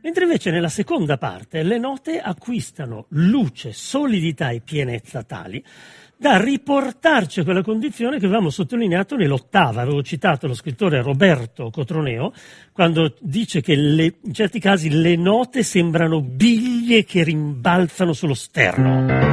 Mentre invece nella seconda parte le note acquistano luce, solidità e pienezza tali da riportarci a quella condizione che avevamo sottolineato nell'ottava. Avevo citato lo scrittore Roberto Cotroneo quando dice che in certi casi le note sembrano biglie che rimbalzano sullo sterno.